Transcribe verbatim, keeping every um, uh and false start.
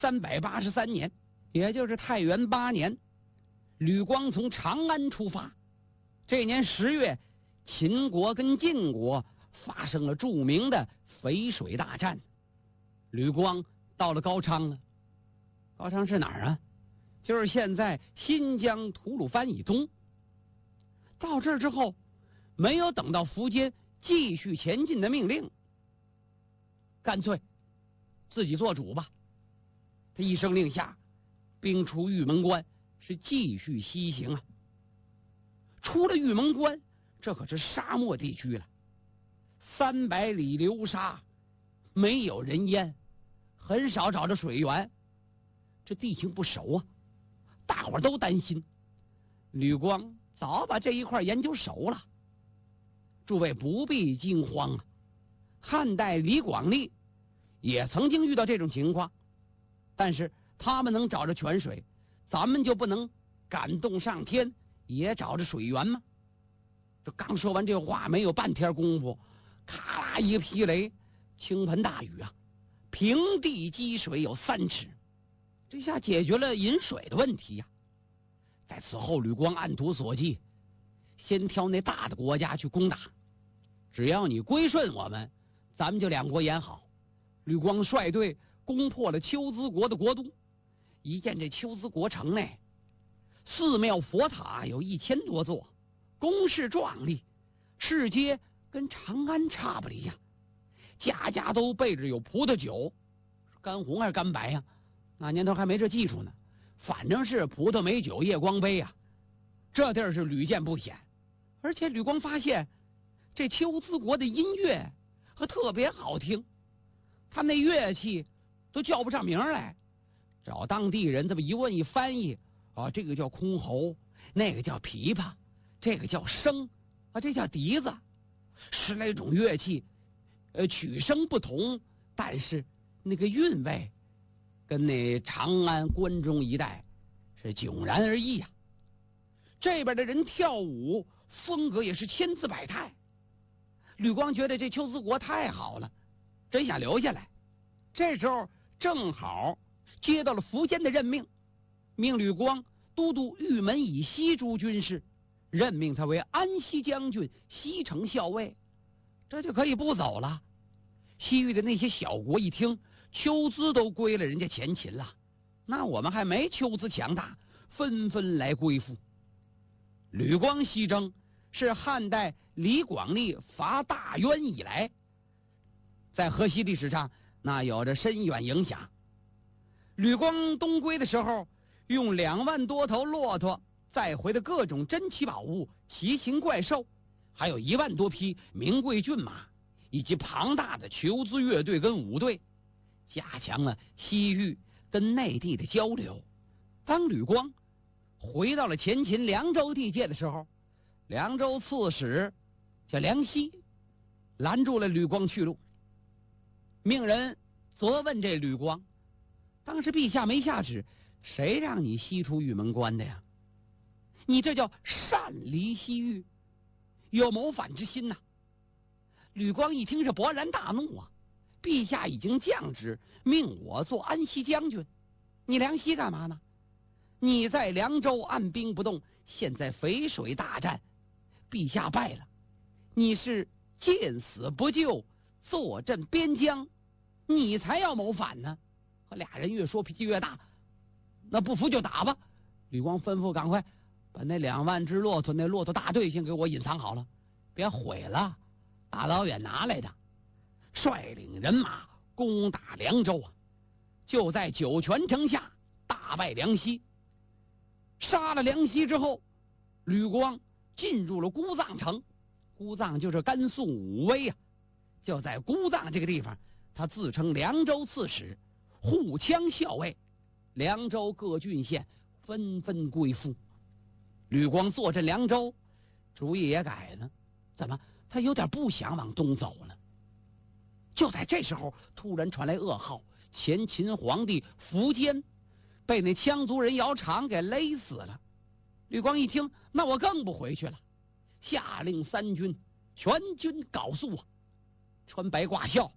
三百八十三年，也就是太元八年，吕光从长安出发。这年十月，秦国跟晋国发生了著名的淝水大战。吕光到了高昌了。高昌是哪儿啊？就是现在新疆吐鲁番以东。到这儿之后，没有等到苻坚继续前进的命令，干脆自己做主吧。他一声令下，兵出玉门关，是继续西行啊。出了玉门关，这可是沙漠地区了，三百里流沙，没有人烟，很少找着水源，这地形不熟啊，大伙儿都担心。吕光早把这一块研究熟了。诸位不必惊慌啊，汉代李广利也曾经遇到这种情况，但是他们能找着泉水，咱们就不能感动上天也找着水源吗？这刚说完这话，没有半天功夫，咔啦一个霹雷，倾盆大雨啊，平地积水有三尺，这下解决了饮水的问题呀、啊。在此后，吕光按图索骥，先挑那大的国家去攻打，只要你归顺我们，咱们就两国言好。吕光率队攻破了丘兹国的国都，一见这丘兹国城内，寺庙佛塔有一千多座，宫室壮丽，市街跟长安差不离呀、啊，家家都备着有葡萄酒，干红还是干白呀、啊？那年头还没这技术呢，反正是葡萄美酒夜光杯呀、啊，这地儿是屡见不鲜。而且吕光发现这丘兹国的音乐和特别好听，他那乐器都叫不上名来，找当地人这么一问一翻译啊，这个叫箜篌，那个叫琵琶，这个叫笙啊，这叫笛子，十来种乐器，呃，曲声不同，但是那个韵味跟那长安关中一带是迥然而异呀、啊。这边的人跳舞风格也是千姿百态。吕光觉得这丘兹国太好了，真想留下来。这时候正好接到了苻坚的任命，命吕光都督玉门以西诸军事，任命他为安西将军、西城校尉，这就可以不走了。西域的那些小国一听丘兹都归了人家前秦了，那我们还没丘兹强大，纷纷来归附。吕光西征是汉代李广利伐大渊以来，在河西历史上那有着深远影响。吕光东归的时候，用两万多头骆驼载回的各种珍奇宝物、奇形怪兽，还有一万多匹名贵骏马，以及庞大的求兹乐队跟舞队，加强了西域跟内地的交流。当吕光回到了前秦凉州地界的时候，凉州刺史叫梁奚拦住了吕光去路，命人责问这吕光：当时陛下没下旨，谁让你西出玉门关的呀？你这叫擅离西域，有谋反之心呐、啊！吕光一听是勃然大怒啊！陛下已经降旨命我做安西将军，你梁奚干嘛呢？你在凉州按兵不动，现在淝水大战，陛下败了，你是见死不救，坐镇边疆，你才要谋反呢！和俩人越说脾气越大，那不服就打吧。吕光吩咐赶快把那两万只骆驼那骆驼大队先给我隐藏好了，别毁了，大老远拿来的。率领人马攻打凉州啊，就在酒泉城下大败梁奚。杀了梁奚之后，吕光进入了姑臧城，姑臧就是甘肃武威啊，就在姑臧这个地方，他自称凉州刺史、护羌校尉，凉州各郡县纷纷归附。吕光坐镇凉州，主意也改了，怎么他有点不想往东走了？就在这时候，突然传来噩耗，前秦皇帝苻坚被那羌族人姚苌给勒死了。吕光一听，那我更不回去了，下令三军全军缟素啊，穿白挂孝，